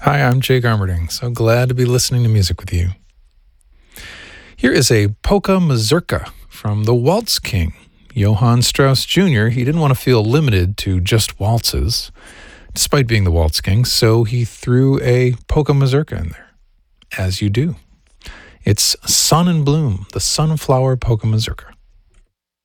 Hi, I'm Jake Armerding. So glad to be listening to music with you. Here is a polka mazurka from the Waltz King, Johann Strauss Jr. He didn't want to feel limited to just waltzes, despite being the Waltz King, so he threw a polka mazurka in there, as you do. It's Sun and Bloom, the Sunflower Polka Mazurka.